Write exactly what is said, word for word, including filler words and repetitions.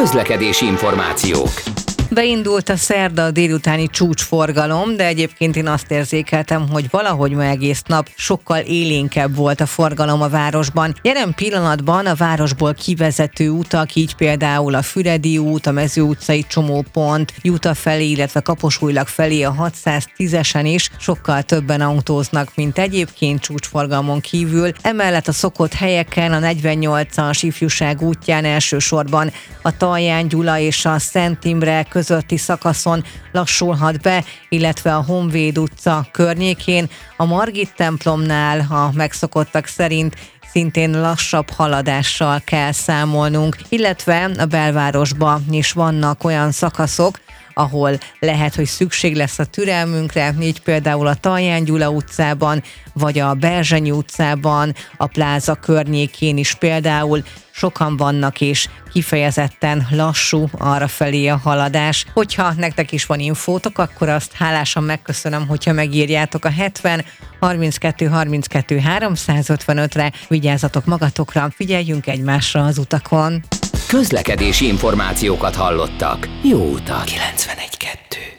Közlekedési információk. Beindult a szerda délutáni csúcsforgalom, de egyébként én azt érzékeltem, hogy valahogy ma egész nap sokkal élénkebb volt a forgalom a városban. Jelen pillanatban a városból kivezető utak, így például a Füredi út, a Mező utcai csomópont, Juta felé, illetve Kaposújlag felé a hatszáztízesen is sokkal többen autóznak, mint egyébként csúcsforgalmon kívül. Emellett a szokott helyeken, a negyvennyolcas ifjúság útján elsősorban a Talján Gyula és a Szent Imre közötti szakaszon lassulhat be, illetve a Honvéd utca környékén, a Margit templomnál a megszokottak szerint szintén lassabb haladással kell számolnunk, illetve a belvárosban is vannak olyan szakaszok, ahol lehet, hogy szükség lesz a türelmünkre, így például a Talján Gyula utcában, vagy a Berzsenyi utcában, a Pláza környékén is például sokan vannak, és kifejezetten lassú arrafelé a haladás. Hogyha nektek is van infótok, akkor azt hálásan megköszönöm, hogyha megírjátok a hetven harminckettő harminckettő háromszázötvenötre. Vigyázzatok magatokra, figyeljünk egymásra az utakon. Közlekedési információkat hallottak. Jó utat! kilencvenegy kettő